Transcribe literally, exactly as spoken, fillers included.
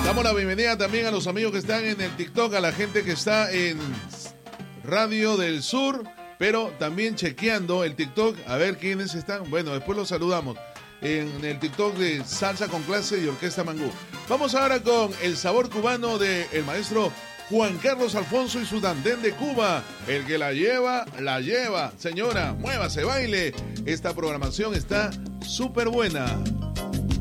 Damos la bienvenida también a los amigos que están en el TikTok, a la gente que está en Radio del Sur, pero también chequeando el TikTok, a ver quiénes están. Bueno, después los saludamos en el TikTok de Salsa con Clase y Orquesta Mangú. Vamos ahora con el sabor cubano del maestro Juan Carlos Alfonso y su Dandén de Cuba. El que la lleva, la lleva. Señora, muévase, baile. Esta programación está súper buena.